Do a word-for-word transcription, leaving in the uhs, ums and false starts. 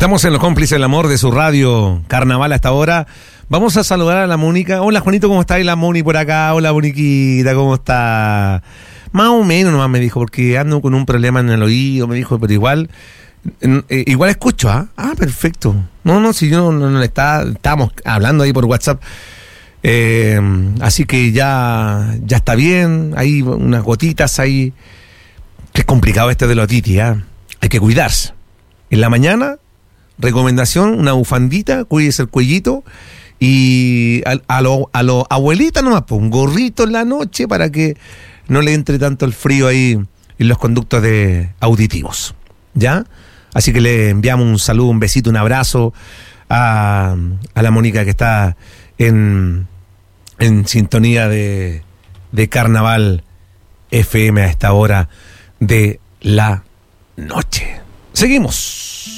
Estamos en los cómplices del amor de su radio Carnaval hasta ahora. Vamos a saludar a la Mónica. Hola Juanito, ¿cómo está? Y la Mónica por acá. Hola Moniquita, ¿cómo está? Más o menos nomás me dijo, porque ando con un problema en el oído, me dijo, pero igual, eh, igual escucho, ¿ah? Ah, perfecto. No, no, si yo no, no le está, estábamos hablando ahí por WhatsApp. Eh, así que ya, ya está bien, hay unas gotitas ahí. Qué complicado este de la otitis, ¿ah? Hay que cuidarse. En la mañana, recomendación, una bufandita, cuídese el cuellito. Y a, a lo, a lo abuelita nomás, pues, un gorrito en la noche para que no le entre tanto el frío ahí en los conductos de auditivos, ¿ya? Así que le enviamos un saludo, un besito, un abrazo a, a la Mónica que está en, en sintonía de, de Carnaval F M a esta hora de la noche. Seguimos.